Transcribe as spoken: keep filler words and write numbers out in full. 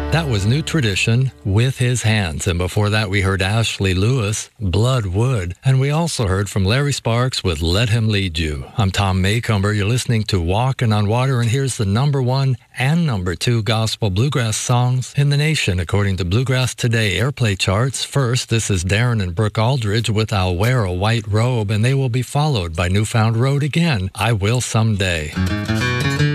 That was New Tradition, With His Hands. And before that, we heard Ashley Lewis, Blood Wood. And we also heard from Larry Sparks with Let Him Lead You. I'm Tom Maycomber. You're listening to Walking on Water, and here's the number one and number two gospel bluegrass songs in the nation, according to Bluegrass Today airplay charts. First, this is Darren and Brooke Aldridge with I'll Wear a White Robe, and they will be followed by Newfound Road again, I Will Someday.